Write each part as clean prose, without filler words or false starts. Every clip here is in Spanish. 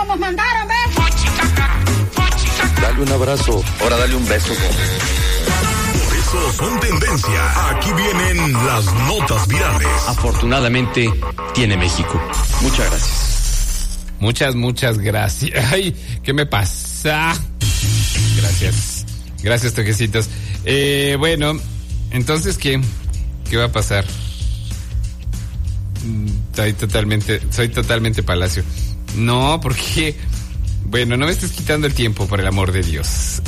nos mandaron, ¿ves? Dale un abrazo, ahora dale un beso. Por eso son tendencia. Aquí vienen las notas virales. Afortunadamente tiene México. Muchas gracias. Muchas gracias. Ay, ¿qué me pasa? Gracias, toquecitos. Bueno, entonces, ¿qué va a pasar? Soy totalmente Palacio. No, porque... Bueno, no me estés quitando el tiempo, por el amor de Dios.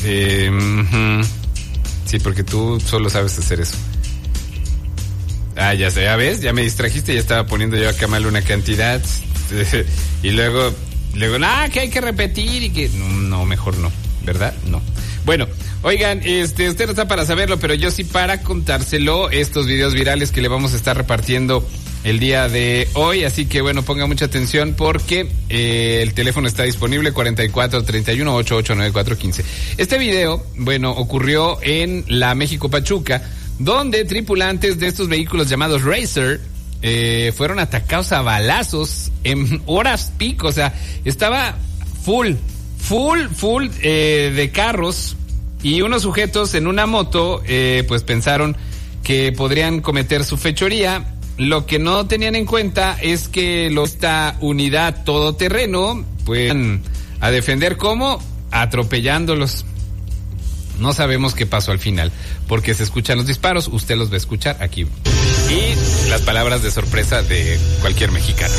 Sí, porque tú solo sabes hacer eso. Ya sé, ya ves, ya me distrajiste, ya estaba poniendo yo acá mal una cantidad. Y luego, que hay que repetir y que... No, mejor no, ¿verdad? No. Bueno, oigan, usted no está para saberlo, pero yo sí para contárselo, estos videos virales que le vamos a estar repartiendo el día de hoy, así que bueno, ponga mucha atención porque el teléfono está disponible 4431-889415. Este video, bueno, ocurrió en la México Pachuca, donde tripulantes de estos vehículos llamados Racer fueron atacados a balazos en horas pico, o sea, estaba full de carros y unos sujetos en una moto, pues pensaron que podrían cometer su fechoría. Lo que no tenían en cuenta es que esta unidad todoterreno, pues, a defender como atropellándolos. No sabemos qué pasó al final, porque se escuchan los disparos, usted los va a escuchar aquí. Y las palabras de sorpresa de cualquier mexicano.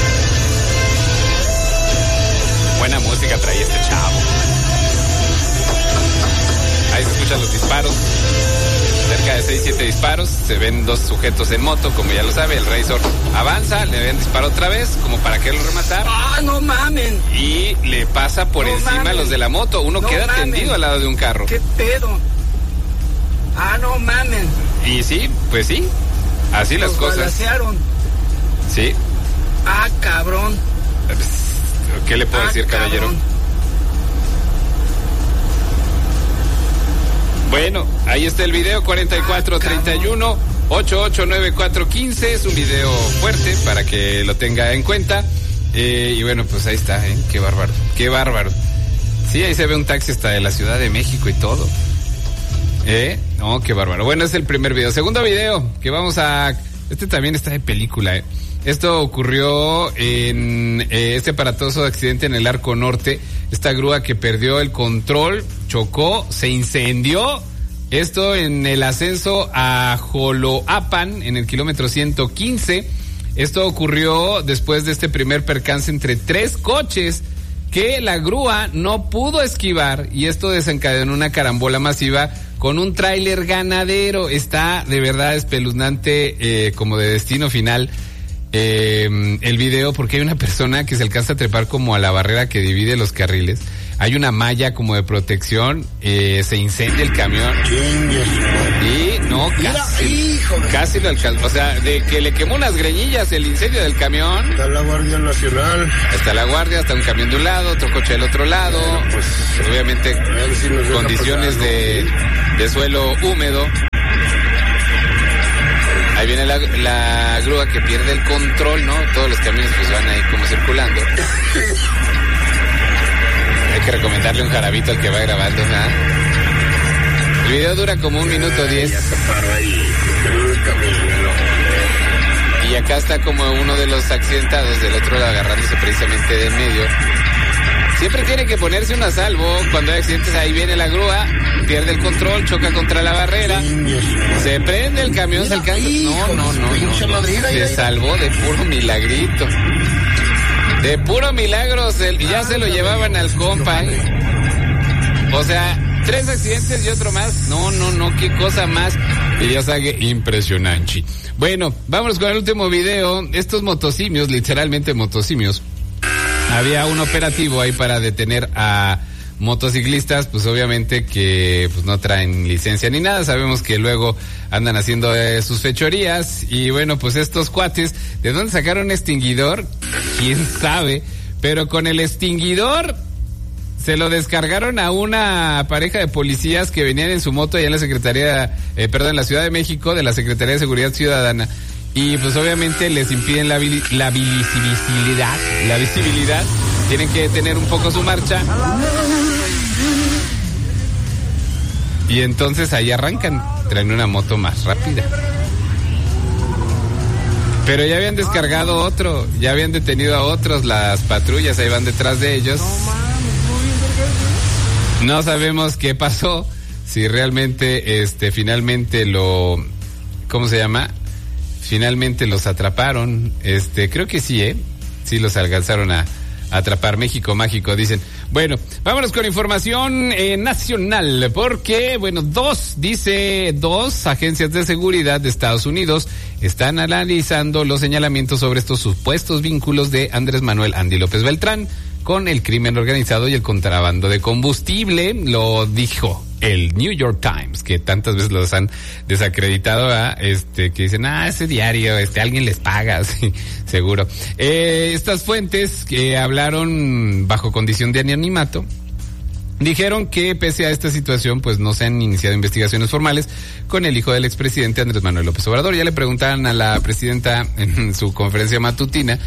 Buena música trae este chavo. Ahí se escuchan los disparos. Cerca de 6-7 disparos, se ven dos sujetos en moto, como ya lo sabe, el Razor avanza, le ven disparo otra vez, como para quererlo rematar. ¡Ah, no mamen! Y le pasa por encima a los de la moto, uno queda tendido al lado de un carro. ¿Qué pedo? ¡Ah, no mamen! Y sí, pues sí, así las cosas. Balacearon. Sí. ¡Ah, cabrón! ¿Qué le puedo decir, caballero? Bueno, ahí está el video, 4431-889415. Es un video fuerte para que lo tenga en cuenta. Y bueno, pues ahí está, qué bárbaro. Sí, ahí se ve un taxi hasta de la Ciudad de México y todo. No, qué bárbaro. Bueno, es el primer video. Segundo video que vamos a... Este también está de película, Esto ocurrió en este aparatoso accidente en el Arco Norte. Esta grúa que perdió el control, chocó, se incendió. Esto en el ascenso a Joloapan, en el kilómetro 115. Esto ocurrió después de este primer percance entre 3 coches que la grúa no pudo esquivar, y esto desencadenó una carambola masiva con un tráiler ganadero. Está de verdad espeluznante, como de Destino Final. El video, porque hay una persona que se alcanza a trepar como a la barrera que divide los carriles. Hay una malla como de protección, se incendia el camión y no, casi lo alcanzó, o sea, de que le quemó unas greñillas el incendio del camión. Está la Guardia Nacional. Está la Guardia, está un camión de un lado, otro coche del otro lado, pues obviamente si condiciones de suelo húmedo. Ahí viene la grúa que pierde el control, ¿no? Todos los camiones pues van ahí como circulando. Hay que recomendarle un jarabito al que va grabando, ¿verdad? El video dura como 1 minuto 10. Y acá está como uno de los accidentados del otro lado agarrándose precisamente de en medio. Siempre tiene que ponerse uno a salvo cuando hay accidentes. Ahí viene la grúa, pierde el control, choca contra la barrera, se prende el camión, se alcanza. No. Se salvó de puro milagrito. De puro milagro, ya se lo llevaban al compa. O sea, 3 accidentes y otro más. No, qué cosa más. Y ya sabe, impresionante. Bueno, vámonos con el último video. Estos motosimios, literalmente motosimios. Había un operativo ahí para detener a motociclistas, pues obviamente que pues no traen licencia ni nada. Sabemos que luego andan haciendo sus fechorías. Y bueno, pues estos cuates, ¿de dónde sacaron un extinguidor? ¿Quién sabe? Pero con el extinguidor se lo descargaron a una pareja de policías que venían en su moto allá en la en la Ciudad de México, de la Secretaría de Seguridad Ciudadana. Y pues obviamente les impiden la visibilidad tienen que detener un poco su marcha. Y entonces ahí arrancan, traen una moto más rápida. Pero ya habían descargado otro, ya habían detenido a otros, las patrullas ahí van detrás de ellos. No sabemos qué pasó, si realmente finalmente ¿cómo se llama? Finalmente los atraparon, creo que sí, sí los alcanzaron a atrapar. México mágico, dicen. Bueno, vámonos con información nacional, porque, bueno, dos agencias de seguridad de Estados Unidos están analizando los señalamientos sobre estos supuestos vínculos de Andrés Manuel Andy López Beltrán con el crimen organizado y el contrabando de combustible. Lo dijo el New York Times, que tantas veces los han desacreditado, que dicen, ese diario, alguien les paga, sí, seguro. Estas fuentes que hablaron bajo condición de anonimato dijeron que pese a esta situación, pues no se han iniciado investigaciones formales con el hijo del expresidente Andrés Manuel López Obrador. Ya le preguntaban a la presidenta en su conferencia matutina,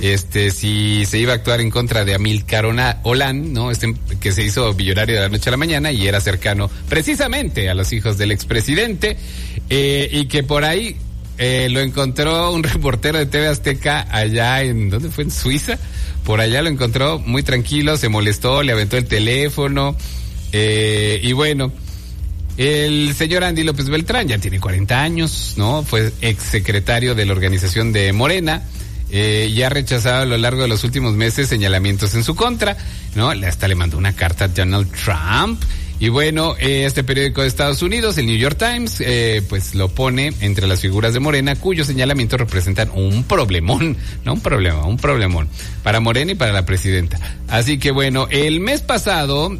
si se iba a actuar en contra de Amílcar Olán, ¿no? Que se hizo billonario de la noche a la mañana y era cercano precisamente a los hijos del expresidente, y que por ahí lo encontró un reportero de TV Azteca allá ¿dónde fue? En Suiza. Por allá lo encontró muy tranquilo, se molestó, le aventó el teléfono, y bueno, el señor Andy López Beltrán ya tiene 40 años, ¿no? Fue exsecretario de la organización de Morena, y ha rechazado a lo largo de los últimos meses señalamientos en su contra, ¿no? Hasta le mandó una carta a Donald Trump. Y bueno, este periódico de Estados Unidos, el New York Times, pues lo pone entre las figuras de Morena, cuyos señalamientos representan un problemón, no un problema, un problemón para Morena y para la presidenta. Así que bueno, el mes pasado,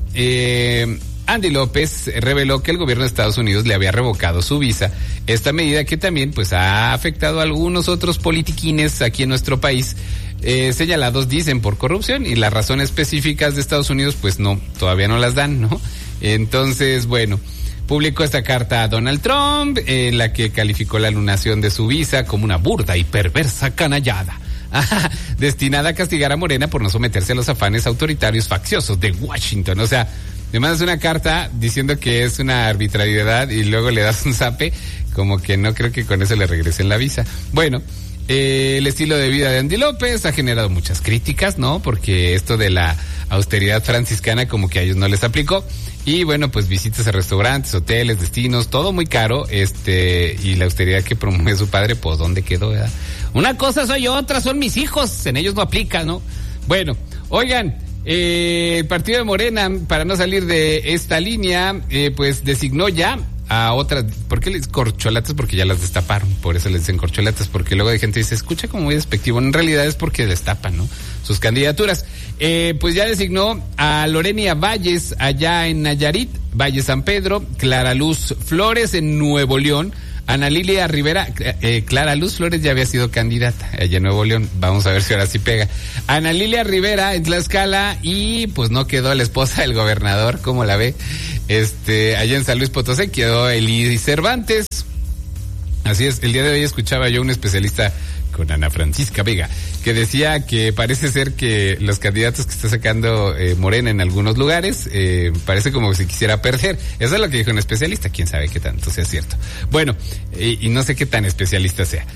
Andy López reveló que el gobierno de Estados Unidos le había revocado su visa. Esta medida que también pues ha afectado a algunos otros politiquines aquí en nuestro país, señalados, dicen, por corrupción, y las razones específicas de Estados Unidos pues no, todavía no las dan, ¿no? Entonces, bueno, publicó esta carta a Donald Trump, en la que calificó la anunación de su visa como una burda y perversa canallada, destinada a castigar a Morena por no someterse a los afanes autoritarios facciosos de Washington. O sea, le mandas una carta diciendo que es una arbitrariedad y luego le das un zape, como que no creo que con eso le regresen la visa. Bueno, el estilo de vida de Andy López ha generado muchas críticas, ¿no? Porque esto de la austeridad franciscana como que a ellos no les aplicó. Y bueno, pues visitas a restaurantes, hoteles, destinos, todo muy caro, y la austeridad que promueve su padre, pues ¿dónde quedó, verdad? Una cosa soy yo, otra son mis hijos, en ellos no aplica, ¿no? Bueno, oigan, el partido de Morena, para no salir de esta línea, pues designó ya a otras. ¿Por qué les corcholatas? Porque ya las destaparon, por eso les dicen corcholatas, porque luego hay gente que dice, escucha como muy despectivo, en realidad es porque destapan, ¿no? Sus candidaturas. Pues ya designó a Lorenia Valles allá en Nayarit, Valle San Pedro, Clara Luz Flores en Nuevo León, Ana Lilia Rivera, Clara Luz Flores ya había sido candidata allá en Nuevo León, vamos a ver si ahora sí pega. Ana Lilia Rivera en Tlaxcala, y pues no quedó la esposa del gobernador, ¿cómo la ve? Allá en San Luis Potosí quedó Eli Cervantes. Así es, el día de hoy escuchaba yo un especialista con Ana Francisca Vega, que decía que parece ser que los candidatos que está sacando Morena en algunos lugares, parece como que se quisiera perder. Eso es lo que dijo un especialista, quién sabe qué tanto sea cierto. Bueno, y no sé qué tan especialista sea.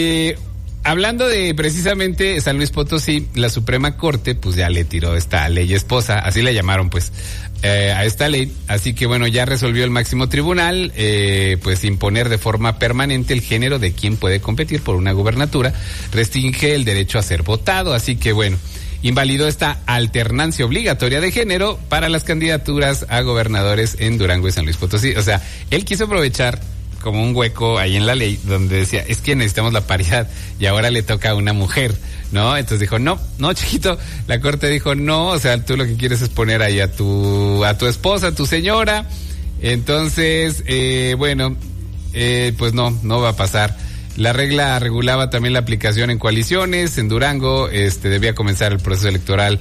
Hablando de precisamente San Luis Potosí, la Suprema Corte pues ya le tiró esta ley esposa, así la llamaron pues, a esta ley. Así que bueno, ya resolvió el máximo tribunal, pues imponer de forma permanente el género de quien puede competir por una gubernatura, restringe el derecho a ser votado. Así que bueno, invalidó esta alternancia obligatoria de género para las candidaturas a gobernadores en Durango y San Luis Potosí. O sea, él quiso aprovechar como un hueco ahí en la ley donde decía, es que necesitamos la paridad y ahora le toca a una mujer, ¿no? Entonces dijo, no, chiquito, la corte dijo, no, o sea, tú lo que quieres es poner ahí a tu esposa, a tu señora. Entonces, bueno, pues no va a pasar. La regla regulaba también la aplicación en coaliciones. En Durango, debía comenzar el proceso electoral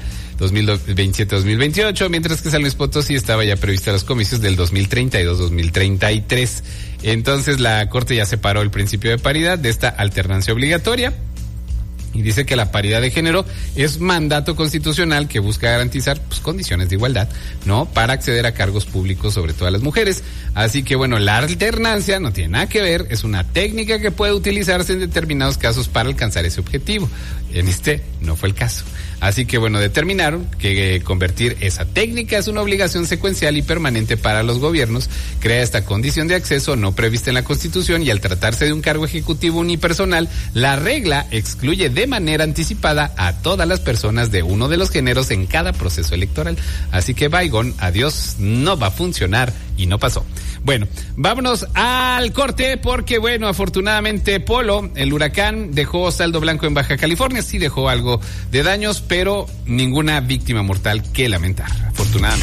2027-2028, mientras que San Luis Potosí estaba ya prevista los comicios del 2032-2033. Entonces la Corte ya separó el principio de paridad de esta alternancia obligatoria. Y dice que la paridad de género es mandato constitucional que busca garantizar pues, condiciones de igualdad, ¿no? Para acceder a cargos públicos, sobre todo a las mujeres. Así que bueno, la alternancia no tiene nada que ver, es una técnica que puede utilizarse en determinados casos para alcanzar ese objetivo. En este no fue el caso. Así que bueno, determinaron que convertir esa técnica es una obligación secuencial y permanente para los gobiernos, crea esta condición de acceso no prevista en la Constitución y al tratarse de un cargo ejecutivo unipersonal, la regla excluye de manera anticipada a todas las personas de uno de los géneros en cada proceso electoral. Así que Baigón, adiós, no va a funcionar y no pasó. Bueno, vámonos al corte porque bueno, afortunadamente Polo, el huracán, dejó saldo blanco en Baja California, sí dejó algo de daños, pero ninguna víctima mortal que lamentar, afortunadamente.